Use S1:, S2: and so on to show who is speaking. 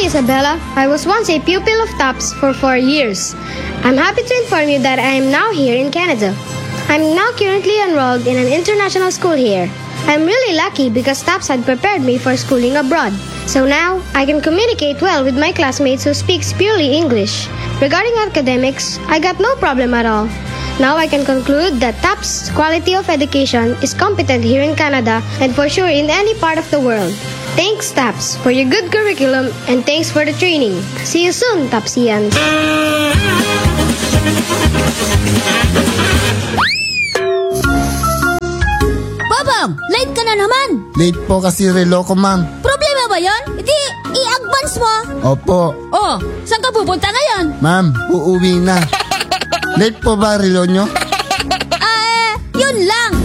S1: Hi, Isabella. I was once a pupil of TOPS for 4 years. I'm happy to inform you that I am now here in Canada. I'm now currently enrolled in an international school here. I'm really lucky because TOPS had prepared me for schooling abroad. So now, I can communicate well with my classmates who speak purely English. Regarding academics, I got no problem at all. Now I can conclude that TOPS quality of education is competent here in Canada and for sure in any part of the world. Thanks, TOPS, for your good curriculum and thanks for the training. See you soon, TOPSians.
S2: Babang, late ka na naman.
S3: Late po kasi relo ko, ma'am.
S2: Problema ba yon? Hindi, i-advance mo.
S3: Opo.
S2: Oh, saan ka pupunta ngayon?
S3: Ma'am, uuwi na. Late po ba relo nyo?
S2: Yun lang.